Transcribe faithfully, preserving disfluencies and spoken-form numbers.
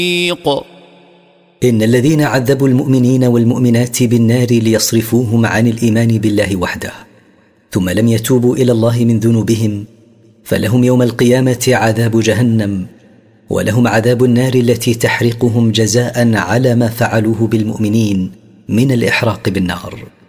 إن الذين عذبوا المؤمنين والمؤمنات بالنار ليصرفوهم عن الإيمان بالله وحده ثم لم يتوبوا إلى الله من ذنوبهم فلهم يوم القيامة عذاب جهنم، ولهم عذاب النار التي تحرقهم جزاء على ما فعلوه بالمؤمنين من الإحراق بالنار.